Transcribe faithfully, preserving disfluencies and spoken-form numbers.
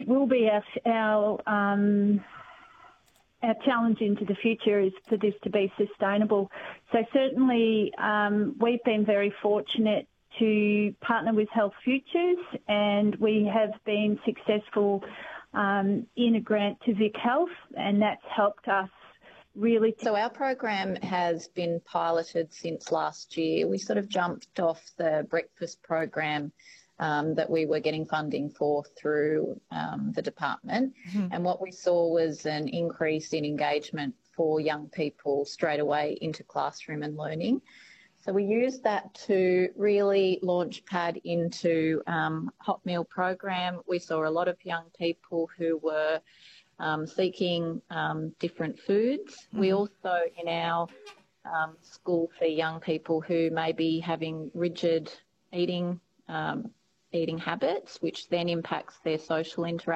will be our, our, um, our challenge into the future is for this to be sustainable. So certainly um, we've been very fortunate to partner with Health Futures, and we have been successful um, in a grant to Vic Health, and that's helped us really. So our program has been piloted since last year. We sort of jumped off the breakfast program um, that we were getting funding for through um, the department. Mm-hmm. And what we saw was an increase in engagement for young people straight away into classroom and learning. So we used that to really launch PAD into um, hot meal program. We saw a lot of young people who were um, seeking um, different foods. Mm-hmm. We also, in our um, school, see young people who may be having rigid eating um, eating habits, which then impacts their social interaction.